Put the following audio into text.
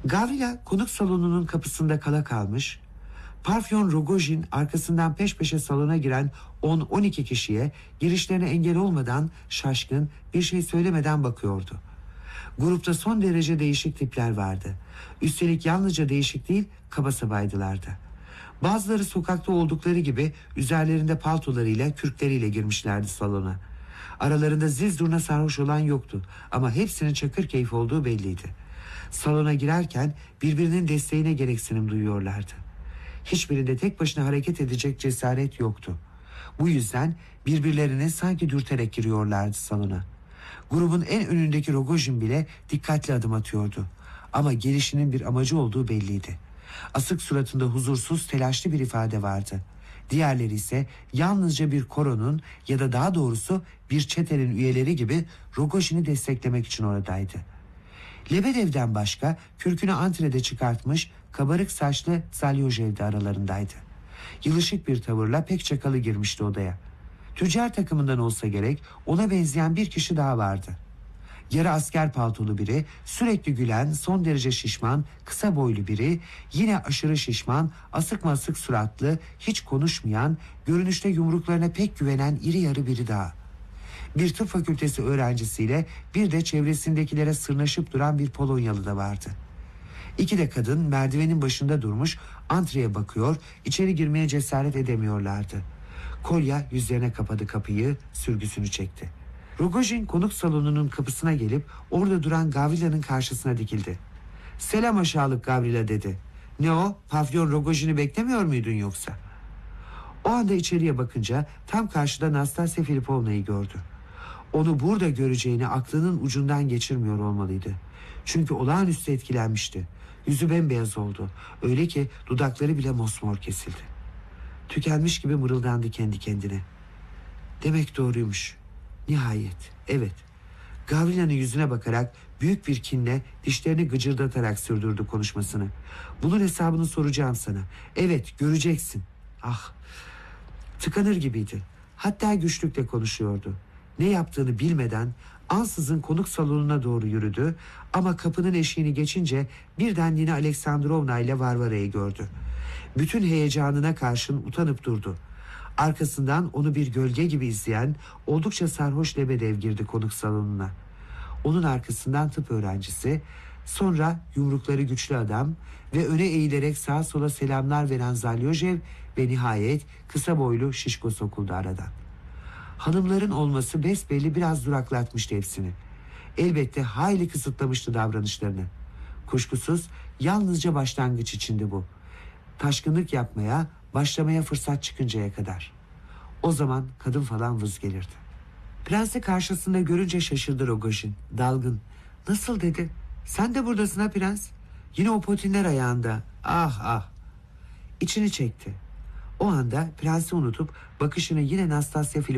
Gavrila konuk salonunun kapısında kala kalmış, Parfyon Rogojin arkasından peş peşe salona giren 10-12 kişiye girişlerine engel olmadan şaşkın, bir şey söylemeden bakıyordu. Grupta son derece değişik tipler vardı. Üstelik yalnızca değişik değil, kaba sabaydılar da. Bazıları sokakta oldukları gibi üzerlerinde paltolarıyla, kürkleriyle girmişlerdi salona. Aralarında zil zurna sarhoş olan yoktu ama hepsinin çakır keyif olduğu belliydi. Salona girerken birbirinin desteğine gereksinim duyuyorlardı. Hiçbirinde tek başına hareket edecek cesaret yoktu. Bu yüzden birbirlerini sanki dürterek giriyorlardı salona. Grubun en önündeki Rogojin bile dikkatli adım atıyordu. Ama gelişinin bir amacı olduğu belliydi. Asık suratında huzursuz, telaşlı bir ifade vardı. Diğerleri ise yalnızca bir koronun ya da daha doğrusu bir çetenin üyeleri gibi Rogojin'i desteklemek için oradaydı. Lebedev'den başka kürkünü antrede çıkartmış kabarık saçlı Zalyojev de aralarındaydı. Yılışık bir tavırla pek çakalı girmişti odaya. Tüccar takımından olsa gerek ona benzeyen bir kişi daha vardı. Yarı asker paltolu biri, sürekli gülen, son derece şişman, kısa boylu biri, yine aşırı şişman, asık masık suratlı, hiç konuşmayan, görünüşte yumruklarına pek güvenen iri yarı biri daha. Bir tıp fakültesi öğrencisiyle bir de çevresindekilere sırnaşıp duran bir Polonyalı da vardı. İki de kadın merdivenin başında durmuş, antreye bakıyor, içeri girmeye cesaret edemiyorlardı. Kolya yüzlerine kapadı kapıyı, sürgüsünü çekti. Rogojin konuk salonunun kapısına gelip orada duran Gavrila'nın karşısına dikildi. "Selam aşağılık Gavrila," dedi. "Ne o, Pafyon Rogojin'i beklemiyor muydun yoksa?" O anda içeriye bakınca tam karşıda Nastasya Filipovna'yı gördü. Onu burada göreceğini aklının ucundan geçirmiyor olmalıydı. Çünkü olağanüstü etkilenmişti. Yüzü bembeyaz oldu. Öyle ki dudakları bile mosmor kesildi. Tükenmiş gibi mırıldandı kendi kendine. Demek doğruymuş. Nihayet, evet. Gavrila'nın yüzüne bakarak büyük bir kinle dişlerini gıcırdatarak sürdürdü konuşmasını. "Bunun hesabını soracağım sana. Evet, göreceksin." Ah, tıkanır gibiydi. Hatta güçlükle konuşuyordu. Ne yaptığını bilmeden ansızın konuk salonuna doğru yürüdü ama kapının eşiğini geçince birden Nina Aleksandrovna ile Varvara'yı gördü. Bütün heyecanına karşın utanıp durdu. Arkasından onu bir gölge gibi izleyen oldukça sarhoş Lebedev girdi konuk salonuna. Onun arkasından tıp öğrencisi, sonra yumrukları güçlü adam ve öne eğilerek sağa sola selamlar veren Zalyojev ve nihayet kısa boylu Şişko sokuldu aradan. Hanımların olması besbelli biraz duraklatmıştı hepsini. Elbette hayli kısıtlamıştı davranışlarını. Kuşkusuz yalnızca başlangıç içindi bu. Taşkınlık yapmaya, başlamaya fırsat çıkıncaya kadar. O zaman kadın falan vız gelirdi. Prensi karşısında görünce şaşırdı Rogojin. Dalgın. "Nasıl?" dedi. "Sen de buradasın ha prens. Yine o potinler ayağında. Ah ah." İçini çekti. O anda prensi unutup bakışını yine Nastasya